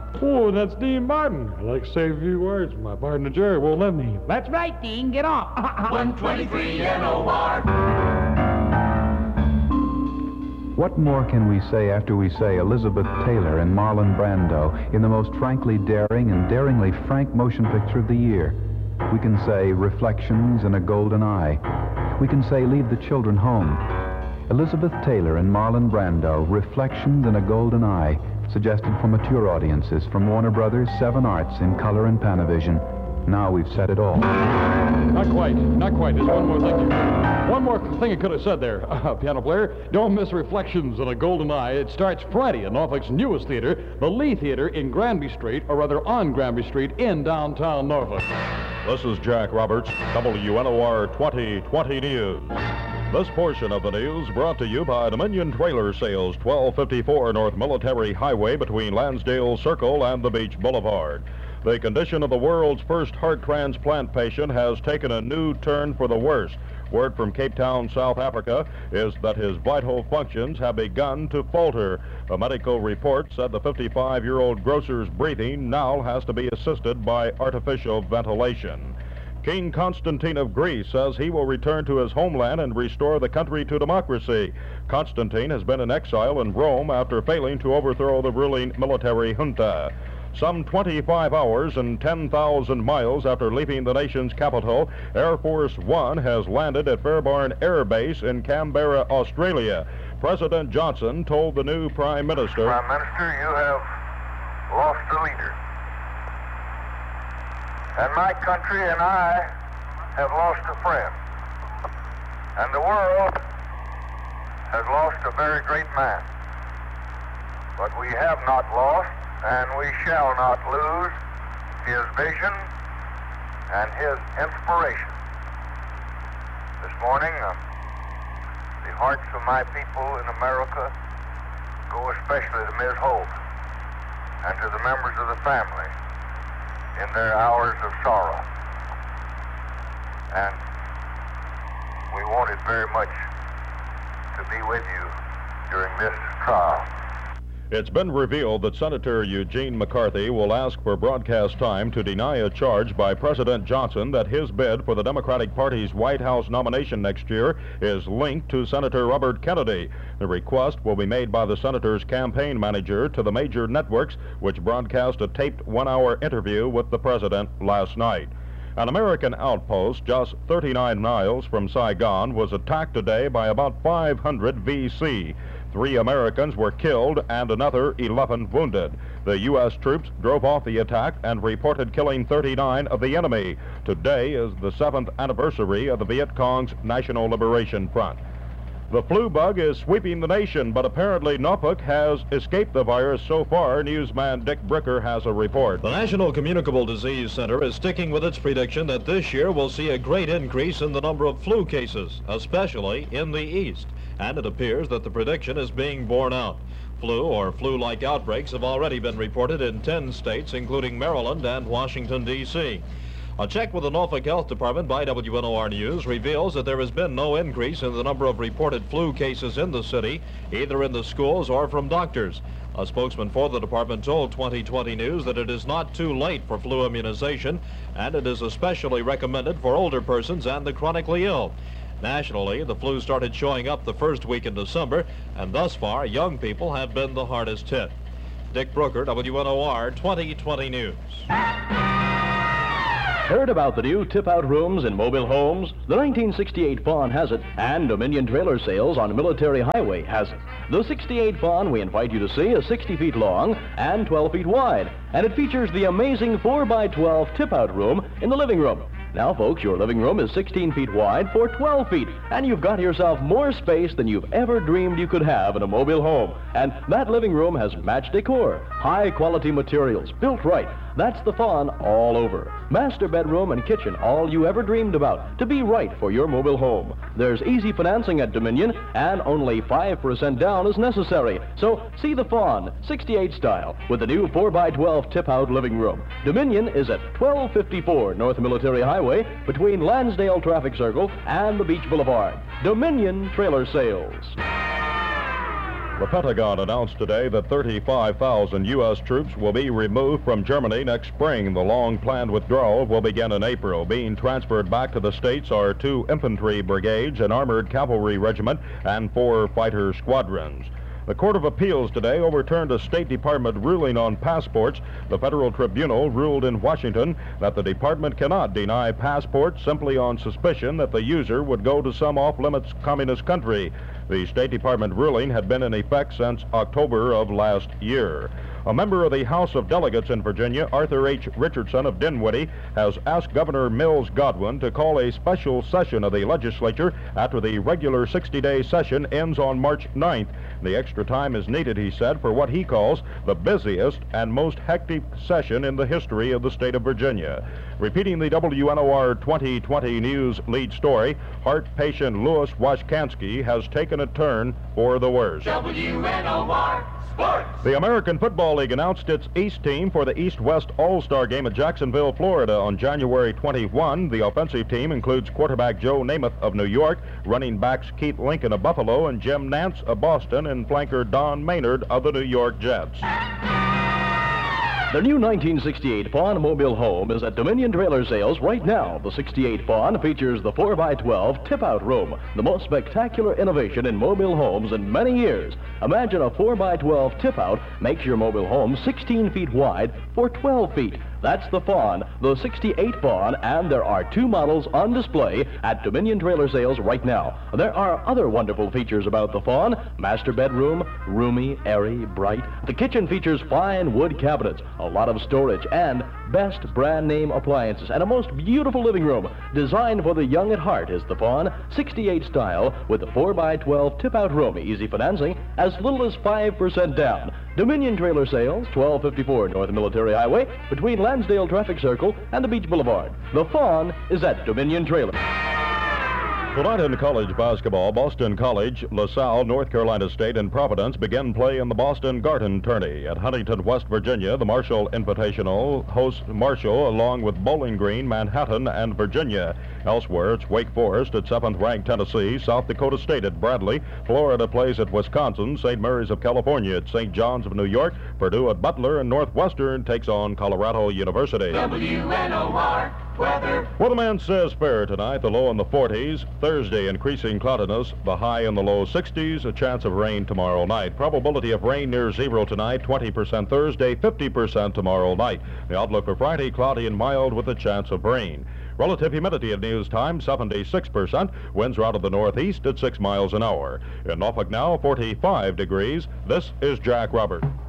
Oh, that's Dean Martin. I'd like to say a few words. My partner Jerry won't let me. That's right, Dean. Get off. 123 NOR. What more can we say after we say Elizabeth Taylor and Marlon Brando in the most frankly daring and daringly frank motion picture of the year? We can say Reflections in a Golden Eye. We can say Leave the Children Home. Elizabeth Taylor and Marlon Brando, Reflections in a Golden Eye, suggested for mature audiences from Warner Brothers, Seven Arts in color and Panavision. Now we've said it all. Not quite. There's one more thing. One more thing I could have said there, piano player. Don't miss Reflections in a Golden Eye. It starts Friday at Norfolk's newest theater, the Lee Theater in Granby Street, or rather on Granby Street in downtown Norfolk. This is Jack Roberts, WNOR 2020 News. This portion of the news brought to you by Dominion Trailer Sales, 1254 North Military Highway between Lansdale Circle and the Beach Boulevard. The condition of the world's first heart transplant patient has taken a new turn for the worse. Word from Cape Town, South Africa, is that his vital functions have begun to falter. A medical report said the 55-year-old grocer's breathing now has to be assisted by artificial ventilation. King Constantine of Greece says he will return to his homeland and restore the country to democracy. Constantine has been in exile in Rome after failing to overthrow the ruling military junta. Some 25 hours and 10,000 miles after leaving the nation's capital, Air Force One has landed at Fairbairn Air Base in Canberra, Australia. President Johnson told the new Prime Minister, Prime Minister, you have lost a leader. And my country and I have lost a friend. And the world has lost a very great man. But we have not lost, and we shall not lose, his vision and his inspiration. This morning, the hearts of my people in America go especially to Ms. Holt and to the members of the family in their hours of sorrow. And we wanted very much to be with you during this trial. it's been revealed that Senator Eugene McCarthy will ask for broadcast time to deny a charge by President Johnson that his bid for the Democratic Party's White House nomination next year is linked to Senator Robert Kennedy. The request will be made by the senator's campaign manager to the major networks, which broadcast a taped one-hour interview with the president last night. An American outpost just 39 miles from Saigon was attacked today by about 500 VC. 3 Americans were killed and another 11 wounded. The U.S. troops drove off the attack and reported killing 39 of the enemy. Today is the 7th anniversary of the Viet Cong's National Liberation Front. The flu bug is sweeping the nation, but apparently Norfolk has escaped the virus so far. Newsman Dick Bricker has a report. The National Communicable Disease Center is sticking with its prediction that this year will see a great increase in the number of flu cases, especially in the east. And it appears that the prediction is being borne out. Flu or flu-like outbreaks have already been reported in 10 states, including Maryland and Washington, D.C. A check with the Norfolk Health Department by WNOR News reveals that there has been no increase in the number of reported flu cases in the city, either in the schools or from doctors. A spokesman for the department told 2020 News that it is not too late for flu immunization, and it is especially recommended for older persons and the chronically ill. Nationally, the flu started showing up the first week in December, and thus far, young people have been the hardest hit. Dick Brooker, WNOR 2020 News. Heard about the new tip-out rooms in mobile homes? The 1968 Fawn has it, and Dominion Trailer Sales on Military Highway has it. The 68 Fawn we invite you to see is 60 feet long and 12 feet wide, and it features the amazing 4x12 tip-out room in the living room. Now, folks, your living room is 16 feet wide for 12 feet, and you've got yourself more space than you've ever dreamed you could have in a mobile home. And that living room has matched decor, high-quality materials, built right. That's the Fawn all over. Master bedroom and kitchen, all you ever dreamed about, to be right for your mobile home. There's easy financing at Dominion, and only 5% down is necessary. So see the Fawn, 68 style, with the new 4x12 tip-out living room. Dominion is at 1254 North Military Highway, between Lansdale Traffic Circle and the Beach Boulevard. Dominion Trailer Sales. The Pentagon announced today that 35,000 U.S. troops will be removed from Germany next spring. The long-planned withdrawal will begin in April. Being transferred back to the States are 2 infantry brigades, an armored cavalry regiment, and 4 fighter squadrons. The Court of Appeals today overturned a State Department ruling on passports. The Federal Tribunal ruled in Washington that the department cannot deny passports simply on suspicion that the user would go to some off-limits communist country. The State Department ruling had been in effect since October of last year. A member of the House of Delegates in Virginia, Arthur H. Richardson of Dinwiddie, has asked Governor Mills Godwin to call a special session of the legislature after the regular 60-day session ends on March 9th. The extra time is needed, he said, for what he calls the busiest and most hectic session in the history of the state of Virginia. Repeating the WNOR 2020 News lead story, heart patient Louis Washkansky has taken a turn for the worse. WNOR Sports. The American Football League announced its East team for the East-West All-Star game at Jacksonville, Florida on January 21. The offensive team includes quarterback Joe Namath of New York, running backs Keith Lincoln of Buffalo, and Jim Nance of Boston, and flanker Don Maynard of the New York Jets. The new 1968 Fawn mobile home is at Dominion Trailer Sales right now. The 68 Fawn features the 4x12 tip-out room, the most spectacular innovation in mobile homes in many years. Imagine a 4x12 tip-out makes your mobile home 16 feet wide for 12 feet. That's the Fawn, the 68 Fawn, and there are 2 models on display at Dominion Trailer Sales right now. There are other wonderful features about the Fawn. Master bedroom, roomy, airy, bright. The kitchen features fine wood cabinets, a lot of storage, and best brand name appliances, and a most beautiful living room. Designed for the young at heart is the Fawn, 68 style, with a 4x12 tip-out room, easy financing, as little as 5% down. Dominion Trailer Sales, 1254 North Military Highway, between Lansdale Traffic Circle and the Beach Boulevard. The Fawn is at Dominion Trailer. Tonight in college basketball, Boston College, LaSalle, North Carolina State, and Providence begin play in the Boston Garden Tourney. At Huntington, West Virginia, the Marshall Invitational hosts Marshall along with Bowling Green, Manhattan, and Virginia. Elsewhere, it's Wake Forest at 7th-ranked Tennessee, South Dakota State at Bradley, Florida plays at Wisconsin, St. Mary's of California at St. John's of New York, Purdue at Butler, and Northwestern takes on Colorado University. WNOR weather. Weatherman says fair tonight, the low in the 40s. Thursday, increasing cloudiness, the high in the low 60s, a chance of rain tomorrow night. Probability of rain near 0 tonight, 20% Thursday, 50% tomorrow night. The outlook for Friday, cloudy and mild with a chance of rain. Relative humidity at news time, 76%. Winds are out of the northeast at 6 miles an hour. In Norfolk now, 45 degrees. This is Jack Robert.